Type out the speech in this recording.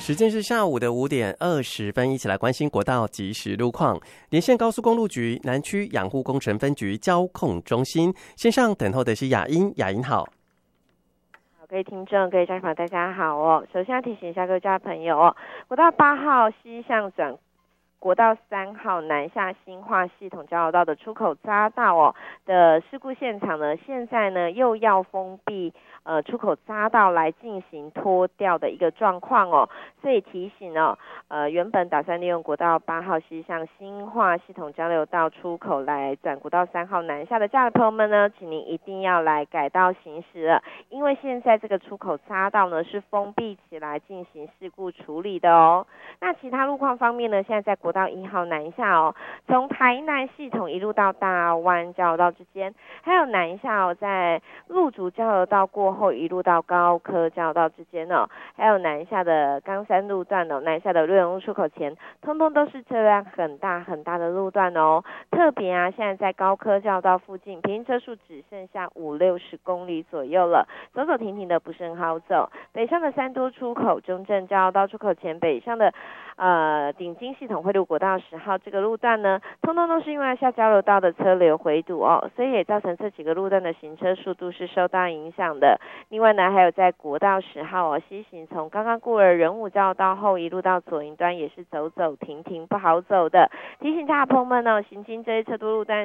时间是下午的5:20，一起来关心国道即时路况。连线高速公路局南区养护工程分局交控中心，线上等候的是雅英，雅英好。 各位听众、各位家长，大家好哦。首先要提醒一下各位家朋友哦，国道8号西向转国道3号南下新化系统交流道的出口匝道哦的事故现场呢，现在呢又要封闭出口匝道来进行拖吊的一个状况哦，所以提醒哦，原本打算利用国道8号西向新化系统交流道出口来转国道3号南下的家的朋友们呢，请您一定要来改道行驶了，因为现在这个出口匝道呢是封闭起来进行事故处理的哦。那其他路况方面呢，现在在国道1号南下哦，从台南系统一路到大湾交流道之间，还有南下哦，在路竹交流道过后一路到高科交流道之间哦，还有南下的冈山路段哦，南下的瑞隆路出口前，通通都是车辆很大很大的路段哦。特别啊，现在在高科交流道附近，平行车速只剩下50-60公里左右了，走走停停的不是很好走。北上的三多出口、中正交流道出口前，北上的顶金系统汇入国道10号这个路段呢，通通都是因为下交流道的车流回堵哦，所以也造成这几个路段的行车速度是受到影响的。另外呢，还有在国道10号哦，西行从刚刚过了仁武交流道后一路到左营端也是走走停停不好走的。提醒大家朋友们哦，行经这一侧多路段